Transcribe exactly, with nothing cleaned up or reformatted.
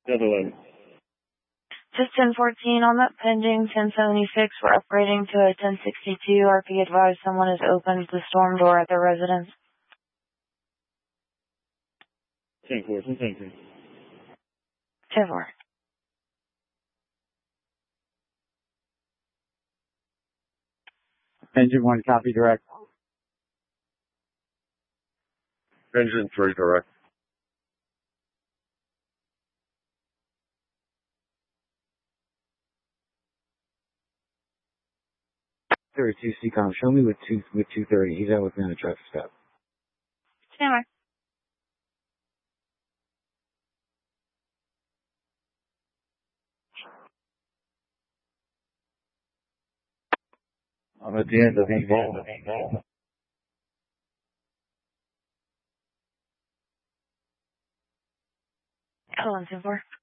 ten eleven. Just ten fourteen on that pending ten seventy-six, we're upgrading to a ten sixty-two. R P advised someone has opened the storm door at their residence. ten four, ten three. ten four. Engine one, copy direct. Engine three, direct. thirty-two C COM, show me with two with two thirty. He's out within the traffic stop. Stand by. I'm at the end of the ball. Hold on, ten four.